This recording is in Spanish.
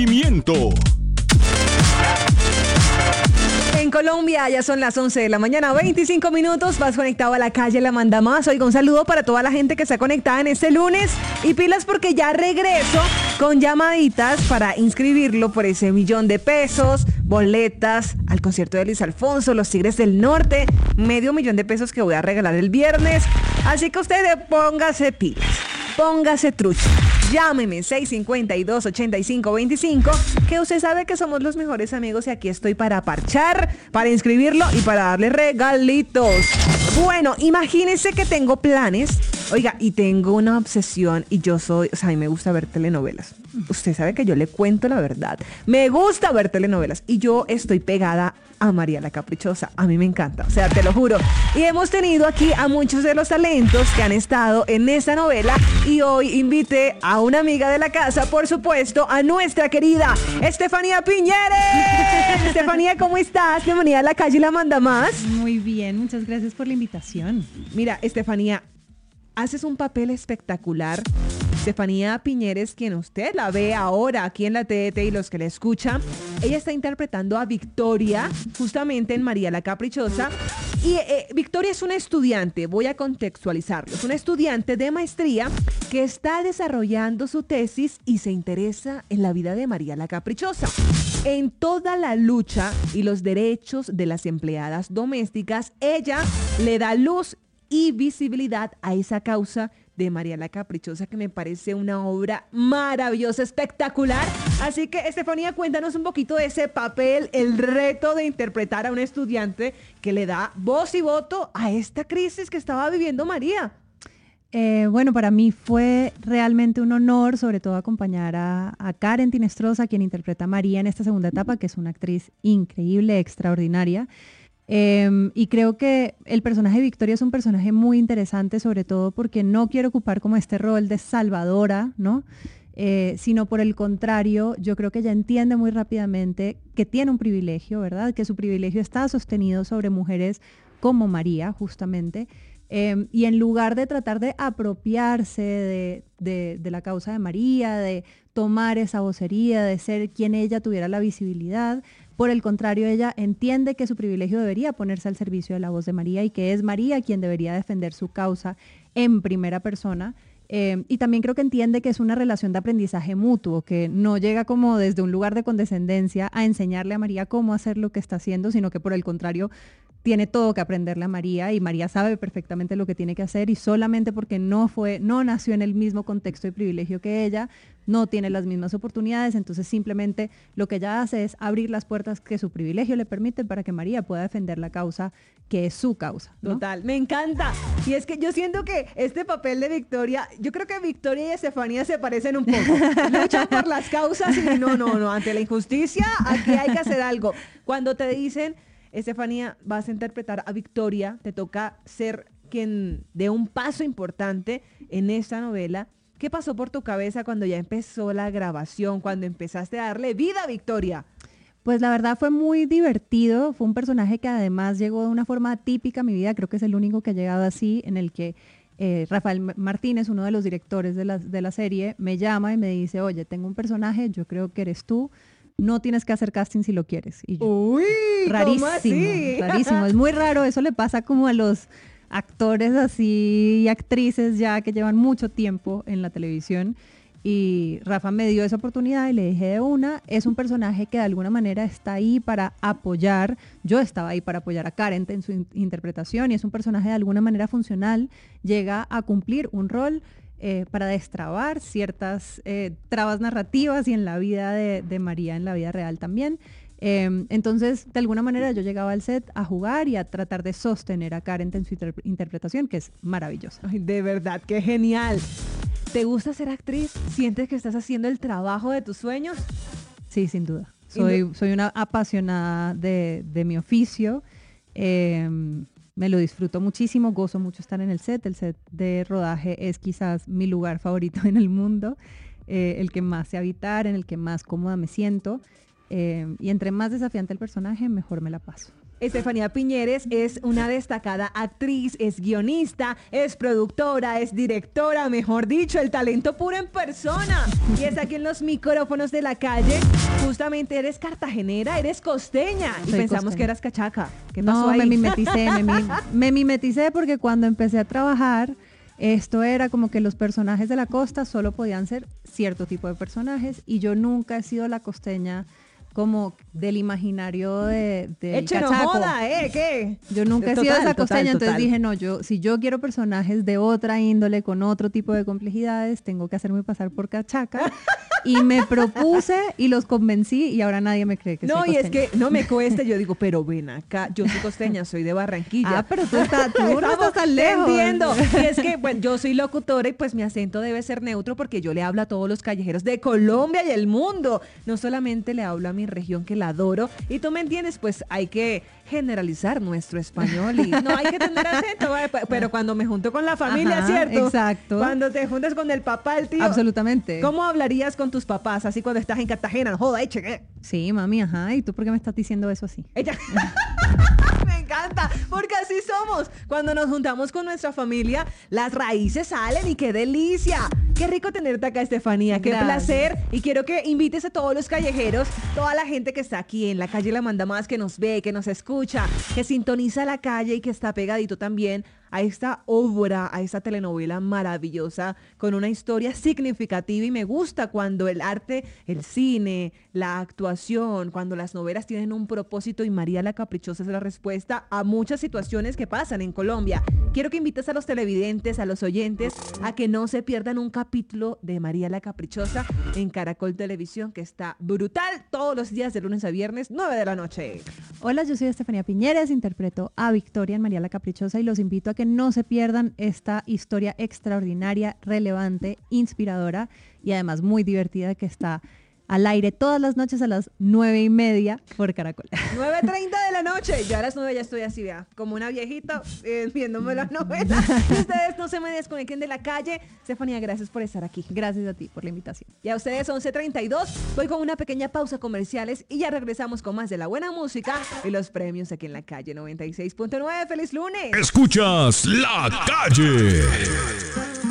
En Colombia ya son las 11 de la mañana, 25 minutos, vas conectado a La Calle La Manda Más. Oiga, un saludo para toda la gente que está conectada en este lunes y pilas porque ya regreso con llamaditas para inscribirlo por ese $1,000,000, boletas al concierto de Luis Alfonso, Los Tigres del Norte, $500,000 que voy a regalar el viernes. Así que ustedes póngase pilas, póngase trucha. Llámeme 652-8525, que usted sabe que somos los mejores amigos y aquí estoy para parchar, para inscribirlo y para darle regalitos. Bueno, imagínense que tengo planes, oiga, y tengo una obsesión y a mí me gusta ver telenovelas. Usted sabe que yo le cuento la verdad. Me gusta ver telenovelas y yo estoy pegada a María la Caprichosa. A mí me encanta, o sea, te lo juro. Y hemos tenido aquí a muchos de los talentos que han estado en esta novela y hoy invité a una amiga de la casa, por supuesto, a nuestra querida Estefanía Piñeres. Estefanía, ¿cómo estás? Bienvenida a La Calle La Manda Más. Muy bien, muchas gracias por la invitación. Mira, Estefanía, haces un papel espectacular. Estefanía Piñeres, quien usted la ve ahora aquí en la TDT y los que la escuchan, ella está interpretando a Victoria justamente en María la Caprichosa. Y Victoria es una estudiante, voy a contextualizarlo, es una estudiante de maestría que está desarrollando su tesis y se interesa en la vida de María la Caprichosa. En toda la lucha y los derechos de las empleadas domésticas, ella le da luz y visibilidad a esa causa de María la Caprichosa, que me parece una obra maravillosa, espectacular. Así que, Estefanía, cuéntanos un poquito de ese papel, el reto de interpretar a un estudiante que le da voz y voto a esta crisis que estaba viviendo María. Bueno, para mí fue realmente un honor, sobre todo acompañar a Karen Tinestrosa, quien interpreta a María en esta segunda etapa, que es una actriz increíble, extraordinaria. Y creo que el personaje de Victoria es un personaje muy interesante, sobre todo porque no quiere ocupar como este rol de salvadora, ¿no? Sino por el contrario, yo creo que ella entiende muy rápidamente que tiene un privilegio, ¿verdad? Que su privilegio está sostenido sobre mujeres como María, justamente. Y en lugar de tratar de apropiarse de la causa de María, de tomar esa vocería, de ser quien ella tuviera la visibilidad, por el contrario, ella entiende que su privilegio debería ponerse al servicio de la voz de María y que es María quien debería defender su causa en primera persona. Y también creo que entiende que es una relación de aprendizaje mutuo, que no llega como desde un lugar de condescendencia a enseñarle a María cómo hacer lo que está haciendo, sino que por el contrario tiene todo que aprenderle a María y María sabe perfectamente lo que tiene que hacer y solamente porque no nació en el mismo contexto y privilegio que ella, no tiene las mismas oportunidades, entonces simplemente lo que ella hace es abrir las puertas que su privilegio le permite para que María pueda defender la causa que es su causa, ¿no? Total, me encanta. Y es que yo siento que este papel de Victoria, yo creo que Victoria y Estefanía se parecen un poco. Luchan por las causas y no, ante la injusticia, aquí hay que hacer algo. Cuando te dicen, Estefanía, vas a interpretar a Victoria, te toca ser quien dé un paso importante en esta novela. ¿Qué pasó por tu cabeza cuando ya empezó la grabación, cuando empezaste a darle vida a Victoria? Pues la verdad fue muy divertido, fue un personaje que además llegó de una forma típica a mi vida, creo que es el único que ha llegado así, en el que Rafael Martínez, uno de los directores de la serie, me llama y me dice, oye, tengo un personaje, yo creo que eres tú, no tienes que hacer casting si lo quieres. Y yo, uy, rarísimo, ¿cómo así? rarísimo, es muy raro, eso le pasa como a los actores así y actrices ya que llevan mucho tiempo en la televisión. Y Rafa me dio esa oportunidad y le dije de una, es un personaje que de alguna manera está ahí para apoyar, yo estaba ahí para apoyar a Karen en su interpretación y es un personaje de alguna manera funcional, llega a cumplir un rol para destrabar ciertas trabas narrativas y en la vida de María, en la vida real también. Entonces, de alguna manera yo llegaba al set a jugar y a tratar de sostener a Karen en su interpretación, que es maravillosa. Ay, de verdad, qué genial. ¿Te gusta ser actriz? ¿Sientes que estás haciendo el trabajo de tus sueños? Sí, sin duda. Soy una apasionada de mi oficio. Me lo disfruto muchísimo, gozo mucho estar en el set. El set de rodaje es quizás mi lugar favorito en el mundo, el que más sé habitar, en el que más cómoda me siento. Y entre más desafiante el personaje, mejor me la paso. Estefanía Piñeres es una destacada actriz, es guionista, es productora, es directora, mejor dicho, el talento puro en persona. Y está aquí en los micrófonos de La Calle. Justamente eres cartagenera, eres costeña. Y Soy pensamos costeña. que eras cachaca. ¿Qué pasó No, ahí? me mimeticé, me mimeticé porque cuando empecé a trabajar, esto era como que los personajes de la costa solo podían ser cierto tipo de personajes y yo nunca he sido la costeña como del imaginario del Échenos cachaco. joda, ¿qué? Yo nunca he sido Total, esa total, costeña, entonces total. dije, no, si yo quiero personajes de otra índole, con otro tipo de complejidades, tengo que hacerme pasar por cachaca. Y me propuse y los convencí y ahora nadie me cree que No, soy y es costeña. que no me cueste, yo digo, pero ven acá, yo soy costeña, soy de Barranquilla. Ah, pero tú no estás tan Te lejos. entiendo. Y es que, bueno, yo soy locutora y pues mi acento debe ser neutro porque yo le hablo a todos los callejeros de Colombia y el mundo. No solamente le hablo a mi región que la adoro. Y tú me entiendes, pues hay que generalizar nuestro español y no hay que tener acento, ¿vale? Pero cuando me junto con la familia, Ajá, ¿cierto? exacto. Cuando te juntas con el papá, el tío. Absolutamente. ¿Cómo hablarías con tus papás así cuando estás en Cartagena? No joda, eche. Sí, mami, ajá. ¿Y tú por qué me estás diciendo eso así? Ella. Me encanta, porque así somos. Cuando nos juntamos con nuestra familia, las raíces salen y qué delicia. Qué rico tenerte acá, Estefanía. Qué Gracias. placer. Y quiero que invites a todos los callejeros, toda la gente que está aquí en La Calle La Manda Más, que nos ve, que nos escucha, que sintoniza La Calle y que está pegadito también a esta obra, a esta telenovela maravillosa, con una historia significativa. Y me gusta cuando el arte, el cine, la actuación, cuando las novelas tienen un propósito, y María la Caprichosa es la respuesta a muchas situaciones que pasan en Colombia. Quiero que invites a los televidentes, a los oyentes, a que no se pierdan un capítulo de María la Caprichosa en Caracol Televisión, que está brutal todos los días de lunes a viernes, 9 de la noche. Hola, yo soy Estefanía Piñeres, interpreto a Victoria en María la Caprichosa y los invito a que no se pierdan esta historia extraordinaria, relevante, inspiradora y además muy divertida que está al aire todas las noches a las 9:30 por Caracol. 9:30 de la noche. Yo a las 9 ya estoy así, vea, como una viejita viéndome las novelas. Y ustedes no se me desconecten de La Calle. Estefanía, gracias por estar aquí. Gracias a ti por la invitación. Y a ustedes 11:32. Voy con una pequeña pausa comerciales y ya regresamos con más de la buena música y los premios aquí en La Calle 96.9. ¡Feliz lunes! Escuchas La Calle.